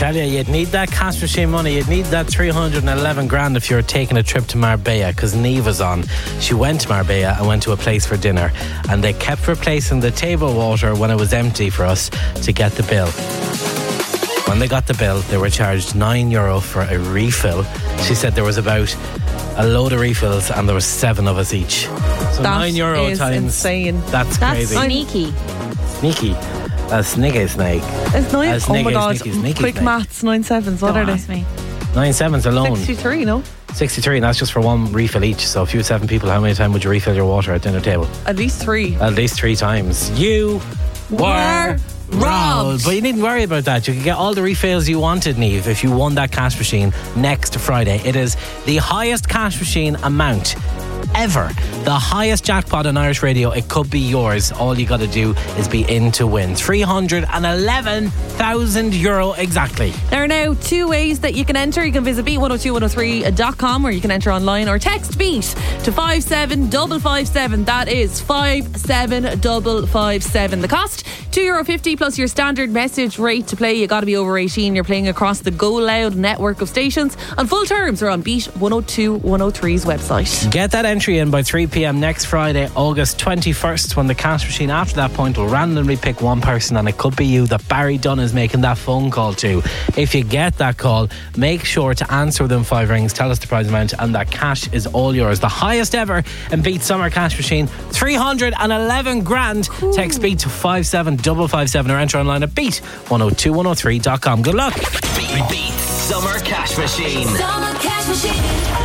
tell you, you'd need that cash machine money. You'd need that 311 grand if you were taking a trip to Marbella, because Niamh was on. She went to Marbella and went to a place for dinner, and they kept replacing the table water when it was empty for us to get the bill. When they got the bill, they were charged €9 for a refill. She said there was about a load of refills and there was 7 of us each. So €9 is times insane. That's crazy. Sneaky. Sneaky. A sniggy snake. It's 9. Oh my god. Sneaky Quick snake. maths, 9 sevens. What are they? Ask me. 9 sevens alone. 63, no? 63, and that's just for one refill each. So if you had 7 people, how many times would you refill your water at dinner table? At least 3. At least 3 times. You were robbed. But you needn't worry about that. You can get all the refills you wanted, Niamh, if you won that cash machine next Friday. It is the highest cash machine amount ever. The highest jackpot on Irish radio. It could be yours. All you got to do is be in to win. €311,000 exactly. There are now 2 ways that you can enter. You can visit beat102103.com, where you can enter online, or text BEAT to 57557. That is 57557. The cost €2.50 plus your standard message rate to play. You got to be over 18. You're playing across the Go Loud network of stations, and full terms are on Beat 102103's website. Get that entry in by 3 p.m. next Friday, August 21st, when the cash machine after that point will randomly pick one person, and it could be you that Barry Dunn is making that phone call to. If you get that call, make sure to answer within 5 rings, tell us the prize amount, and that cash is all yours. The highest ever in Beat Summer Cash Machine, 311 grand. Ooh. Text BEAT to 57557 or enter online at beat102103.com. Good luck. Beat Summer Cash Machine. Summer Cash Machine.